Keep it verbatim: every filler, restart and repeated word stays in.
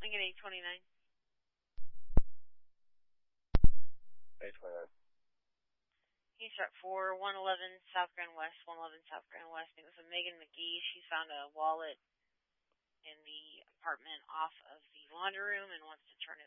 Lincoln eight twenty-nine. eight twenty-nine. He's at four one eleven South Grand West, one eleven South Grand West. It was a Megan McGee. She found a wallet in the apartment off of the laundry room and wants to turn it